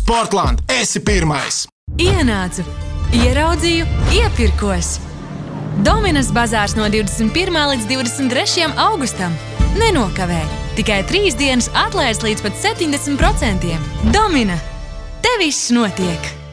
Sportland, esi pirmais! Ienācu, ieraudzīju, iepirkos. Dominas bazārs no 21. līdz 23. augustam. Nenokavē! Tikai 3 dienas atlaides līdz pat 70%. Domina! Te viss notiek!